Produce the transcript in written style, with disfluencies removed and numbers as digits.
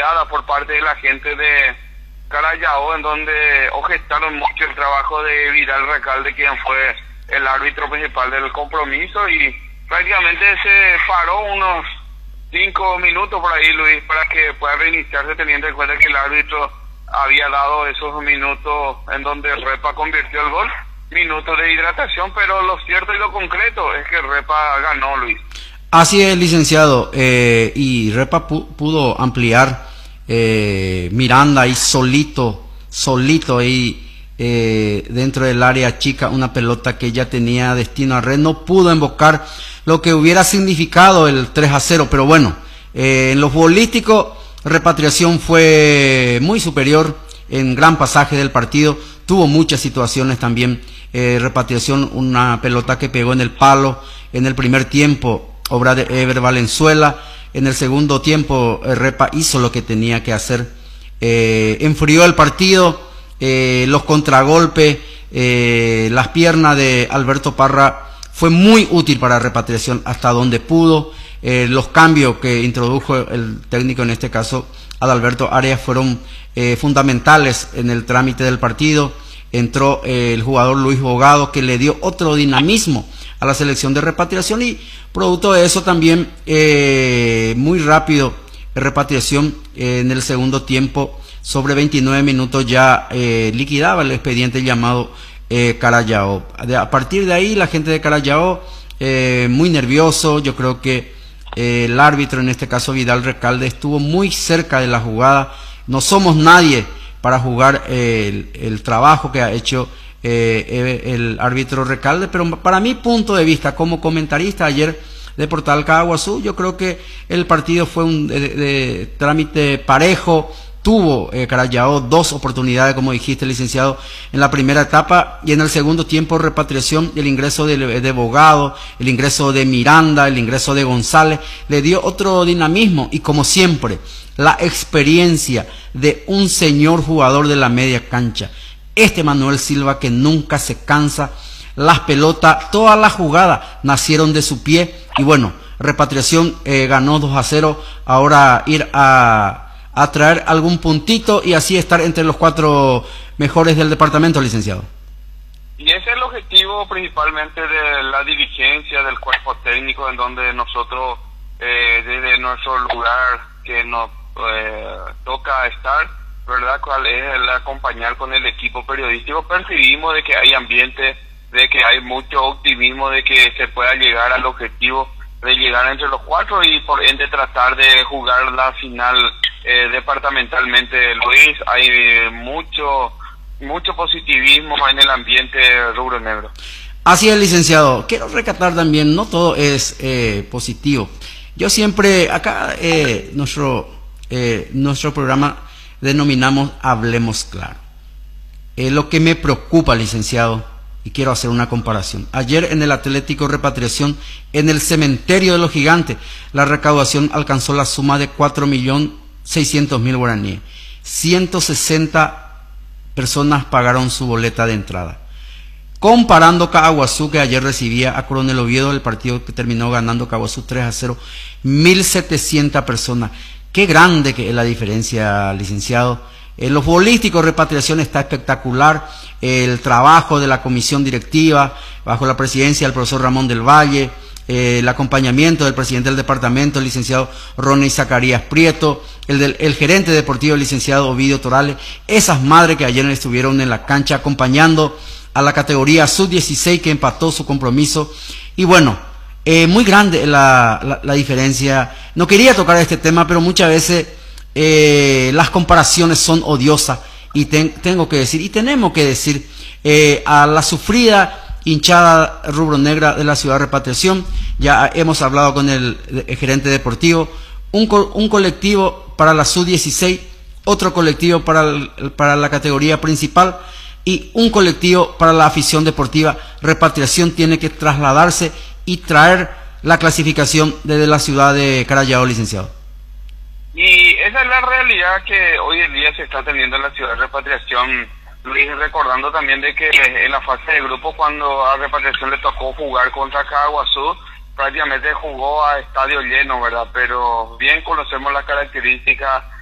retirada por parte de la gente de Carallao, en donde objetaron mucho el trabajo de Vidal Recalde, quien fue el árbitro principal del compromiso, y prácticamente se paró unos 5 minutos por ahí, Luis, para que pueda reiniciarse, teniendo en cuenta que el árbitro había dado esos minutos en donde Repa convirtió el gol, minutos de hidratación, pero lo cierto y lo concreto es que Repa ganó, Luis. Así es, licenciado, y Repa pudo ampliar, Miranda ahí solito ahí, dentro del área chica, una pelota que ya tenía destino a red, no pudo invocar lo que hubiera significado el 3-0, pero bueno, en lo futbolístico, Repatriación fue muy superior en gran pasaje del partido, tuvo muchas situaciones también, Repatriación, una pelota que pegó en el palo en el primer tiempo, obra de Ever Valenzuela. En el segundo tiempo, Repa hizo lo que tenía que hacer, enfrió el partido, los contragolpes, las piernas de Alberto Parra fue muy útil para Repatriación hasta donde pudo. Los cambios que introdujo el técnico, en este caso Adalberto Arias, fueron fundamentales en el trámite del partido. Entró el jugador Luis Bogado, que le dio otro dinamismo a la selección de Repatriación, y producto de eso también muy rápido Repatriación en el segundo tiempo, sobre 29 minutos ya liquidaba el expediente llamado Carallao. A partir de ahí la gente de Carallao muy nervioso. Yo creo que el árbitro, en este caso Vidal Recalde, estuvo muy cerca de la jugada. No somos nadie para jugar el trabajo que ha hecho el árbitro Recalde, pero para mi punto de vista como comentarista ayer de Portal Caguazú, yo creo que el partido fue un de trámite parejo. Tuvo Carallao 2 oportunidades, como dijiste, licenciado, en la primera etapa, y en el segundo tiempo Repatriación, el ingreso de Bogado, el ingreso de Miranda, el ingreso de González, le dio otro dinamismo, y como siempre, la experiencia de un señor jugador de la media cancha, Manuel Silva, que nunca se cansa. Las pelotas, todas las jugadas nacieron de su pie, y bueno, Repatriación ganó 2-0, ahora ir a traer algún puntito y así estar entre los 4 mejores del departamento, licenciado. Y ese es el objetivo principalmente de la dirigencia, del cuerpo técnico, en donde nosotros desde nuestro lugar que nos toca estar, ¿verdad? Cuál es el acompañar con el equipo periodístico. Percibimos de que hay ambiente, de que hay mucho optimismo, de que se pueda llegar al objetivo de llegar entre los 4 y por ende tratar de jugar la final departamentalmente, Luis. Hay mucho positivismo en el ambiente rubro negro. Así es, licenciado. Quiero recatar también, no todo es positivo. Yo siempre, acá nuestro programa denominamos Hablemos Claro. Lo que me preocupa, licenciado, y quiero hacer una comparación. Ayer en el Atlético Repatriación, en el cementerio de los Gigantes, la recaudación alcanzó la suma de 4.600.000 guaraníes. 160 personas pagaron su boleta de entrada. Comparando Caguazú, que ayer recibía a Coronel Oviedo, el partido que terminó ganando Caguazú 3-0, 1.700 personas. Qué grande que es la diferencia, licenciado. En lo futbolístico, Repatriación está espectacular. El trabajo de la comisión directiva, bajo la presidencia del profesor Ramón del Valle, el acompañamiento del presidente del departamento, el licenciado Ronnie Zacarías Prieto, el gerente deportivo, el licenciado Ovidio Torales, esas madres que ayer estuvieron en la cancha acompañando a la categoría sub-16 que empató su compromiso. Y bueno, muy grande la diferencia. No quería tocar este tema, pero muchas veces las comparaciones son odiosas, y tengo que decir, y tenemos que decir, a la sufrida hinchada rubro negra de la ciudad de Repatriación. Ya hemos hablado con el gerente deportivo, un colectivo para la sub-16, otro colectivo para la categoría principal y un colectivo para la afición deportiva. Repatriación tiene que trasladarse y traer la clasificación desde la ciudad de Carallao, licenciado. Y esa es la realidad que hoy en día se está teniendo en la ciudad de Repatriación, Luis, recordando también de que en la fase de grupo, cuando a Repatriación le tocó jugar contra Caguazú, prácticamente jugó a estadio lleno, ¿verdad? Pero bien conocemos las características